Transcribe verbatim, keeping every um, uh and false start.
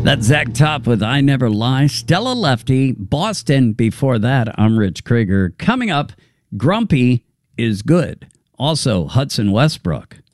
That's Zach Top with I Never Lie. Stella Lefty, Boston. Before that, I'm Rich Krieger. Coming up, Grumpy is Good. Also, Hudson Westbrook.